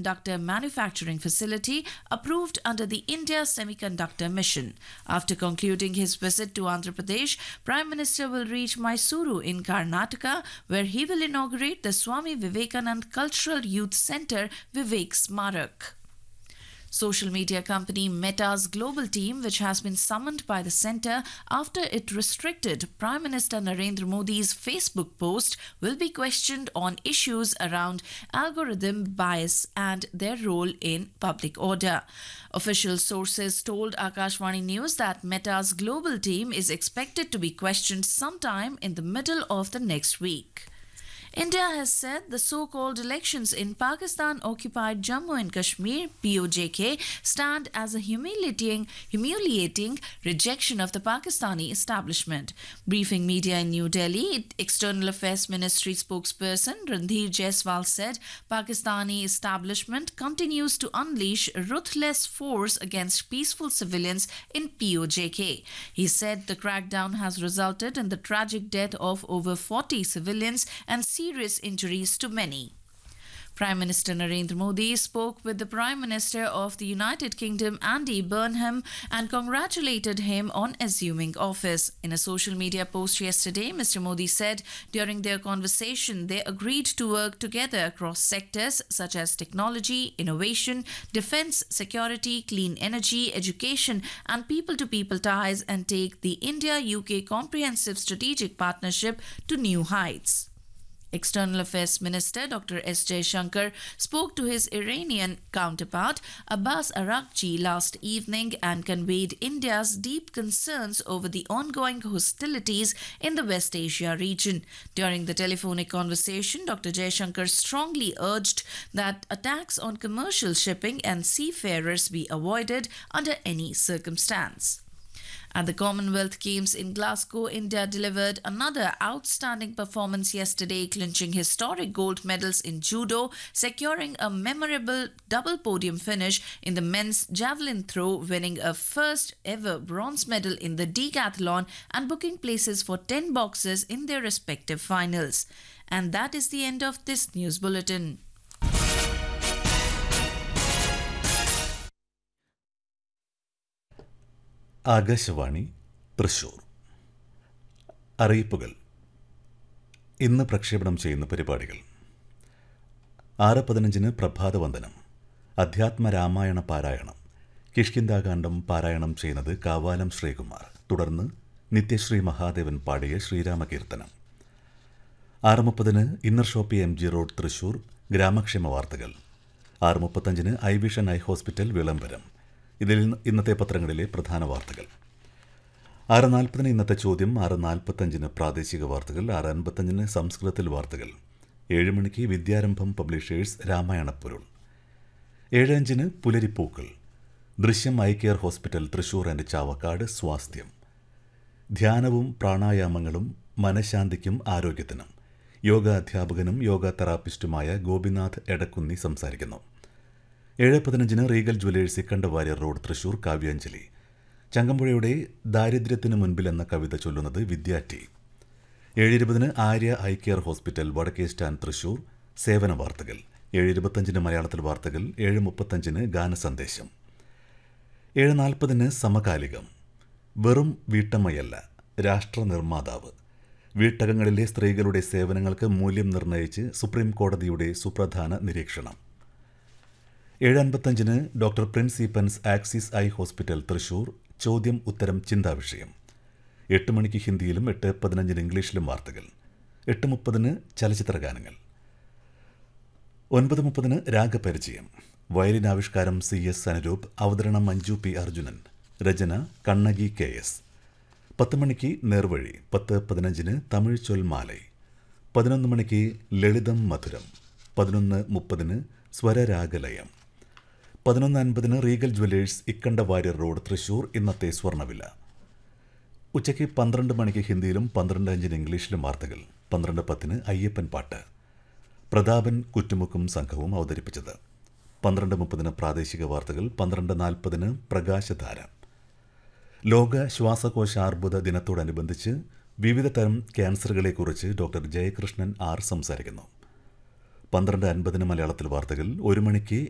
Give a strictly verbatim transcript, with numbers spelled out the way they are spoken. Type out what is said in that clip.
semiconductor manufacturing facility approved under the India Semiconductor Mission. After concluding his visit to Andhra Pradesh, Prime Minister will reach Mysuru in Karnataka, where he will inaugurate the Swami Vivekanand Cultural Youth Centre Vivek Smarak. Social media company Meta's global team, which has been summoned by the centre after it restricted Prime Minister Narendra Modi's Facebook post, will be questioned on issues around algorithm bias and their role in public order. Official sources told Akashvani News that Meta's global team is expected to be questioned sometime in the middle of the next week. India has said the so-called elections in Pakistan-occupied Jammu and Kashmir (P O J K) stand as a humiliating, humiliating rejection of the Pakistani establishment. Briefing media in New Delhi, External Affairs Ministry spokesperson Randhir Jaiswal said Pakistani establishment continues to unleash ruthless force against peaceful civilians in P O J K. He said the crackdown has resulted in the tragic death of over forty civilians and serious injuries to many. Prime Minister Narendra Modi spoke with the Prime Minister of the United Kingdom, Andy Burnham, and congratulated him on assuming office. In a social media post yesterday, Mister Modi said during their conversation they agreed to work together across sectors such as technology, innovation, defence, security, clean energy, education, and people-to-people ties and take the India-U K Comprehensive Strategic Partnership to new heights. External Affairs Minister Doctor S Jaishankar spoke to his Iranian counterpart Abbas Araghchi last evening and conveyed India's deep concerns over the ongoing hostilities in the West Asia region. During the telephonic conversation, Doctor Jaishankar strongly urged that attacks on commercial shipping and seafarers be avoided under any circumstance. At the Commonwealth Games in Glasgow, India delivered another outstanding performance yesterday, clinching historic gold medals in judo, securing a memorable double podium finish in the men's javelin throw, winning a first ever bronze medal in the decathlon and booking places for ten boxers in their respective finals. And that is the end of this news bulletin. Akashvani Thrissur. അറിയിപ്പുകൾ. ഇന്ന് പ്രക്ഷേപണം ചെയ്യുന്ന പരിപാടികൾ: ആറ് പതിനഞ്ചിന് പ്രഭാതവന്ദനം, അധ്യാത്മരാമായണ പാരായണം, കിഷ്കിന്ധാകാന്ഡം പാരായണം ചെയ്യുന്നത് കാവാലം ശ്രീകുമാർ. തുടർന്ന് നിത്യശ്രീ മഹാദേവൻ പാടിയ ശ്രീരാമകീർത്തനം. ആറ് മുപ്പതിന് inner Shopee M G road Thrissur ഗ്രാമക്ഷേമ വാർത്തകൾ. ആറ് മുപ്പത്തഞ്ചിന് ഐ വിഷൻ ഐ ഹോസ്പിറ്റൽ വിളംബരം. ഇതിൽ ഇന്നത്തെ പത്രങ്ങളിലെ പ്രധാന വാർത്തകൾ. ആറ് നാൽപ്പതിന് ഇന്നത്തെ ചോദ്യം, ആറ് നാൽപ്പത്തഞ്ചിന് പ്രാദേശിക വാർത്തകൾ, ആറ് അൻപത്തഞ്ചിന് സംസ്കൃതത്തിൽ വാർത്തകൾ, ഏഴ് മണിക്ക് വിദ്യാരംഭം പബ്ലിഷേഴ്സ് രാമായണപ്പൊരുൾ, ഏഴ് അഞ്ചിന് പുലരിപ്പൂക്കൾ, ദൃശ്യം eye care hospital Thrissur and Chavakkad സ്വാസ്ഥ്യം, ധ്യാനവും പ്രാണായാമങ്ങളും മനഃശാന്തിക്കും ആരോഗ്യത്തിനും, യോഗ അധ്യാപകനും യോഗ തെറാപ്പിസ്റ്റുമായ ഗോപിനാഥ് എടക്കുന്നി സംസാരിക്കുന്നു. ഏഴ് പതിനഞ്ചിന് Regal Jewellers Ikkandawarrier road Thrissur Kavyanjali, ചങ്ങമ്പുഴയുടെ ദാരിദ്ര്യത്തിനു മുൻപിൽ എന്ന കവിത ചൊല്ലുന്നത് വിദ്യാറ്റി. ഏഴ് ഇരുപതിന് ആര്യ ഐ കെയർ ഹോസ്പിറ്റൽ വടക്കേ സ്റ്റാൻഡ് തൃശൂർ സേവന വാർത്തകൾ. ഏഴ് ഇരുപത്തഞ്ചിന് മലയാളത്തിൽ വാർത്തകൾ. ഏഴ് മുപ്പത്തഞ്ചിന് ഗാനസന്ദേശം. ഏഴ് നാൽപ്പതിന് സമകാലികം. വെറും വീട്ടമ്മയല്ല, രാഷ്ട്ര നിർമ്മാതാവ്. വീട്ടകങ്ങളിലെ സ്ത്രീകളുടെ സേവനങ്ങൾക്ക് മൂല്യം നിർണ്ണയിച്ച് സുപ്രീം കോടതിയുടെ സുപ്രധാന നിരീക്ഷണം. ഏഴ് അൻപത്തഞ്ചിന് doctor Prince Eappen's axis eye hospital Thrissur ചോദ്യം ഉത്തരം ചിന്താവിഷയം. എട്ട് മണിക്ക് ഹിന്ദിയിലും എട്ട് പതിനഞ്ചിന് ഇംഗ്ലീഷിലും വാർത്തകൾ. എട്ട് മുപ്പതിന് ചലച്ചിത്ര ഗാനങ്ങൾ. ഒൻപത് മുപ്പതിന് രാഗപരിചയം. വയലിൻ ആവിഷ്കാരം സി എസ് അനുരൂപ്, അവതരണം മഞ്ജു പി അർജുനൻ, രചന കണ്ണകി കെ എസ്. പത്ത് മണിക്ക് നേർവഴി. പത്ത് പതിനഞ്ചിന് തമിഴ് ചൊൽമാലൈ. പതിനൊന്ന് മണിക്ക് ലളിതം മധുരം. പതിനൊന്ന് മുപ്പതിന് സ്വരരാഗലയം. പതിനൊന്ന് അൻപതിന് Regal Jewellers Ikkandawarrier road Thrissur ഇന്നത്തെ സ്വർണ്ണവില. ഉച്ചയ്ക്ക് പന്ത്രണ്ട് മണിക്ക് ഹിന്ദിയിലും പന്ത്രണ്ട് അഞ്ചിന് ഇംഗ്ലീഷിലും വാർത്തകൾ. പന്ത്രണ്ട് പത്തിന് അയ്യപ്പൻ പാട്ട്, പ്രതാപൻ കുറ്റുമുക്കും സംഘവും അവതരിപ്പിച്ചത്. പന്ത്രണ്ട് മുപ്പതിന് പ്രാദേശിക വാർത്തകൾ. പന്ത്രണ്ട് നാൽപ്പതിന് പ്രകാശധാര. ലോക ശ്വാസകോശ അർബുദ ദിനത്തോടനുബന്ധിച്ച് വിവിധ തരം ക്യാൻസറുകളെക്കുറിച്ച് ഡോക്ടർ ജയകൃഷ്ണൻ ആർ സംസാരിക്കുന്നു. പന്ത്രണ്ട് അൻപതിന് മലയാളത്തിൽ വാർത്തകൾ. ഒരു മണിക്ക്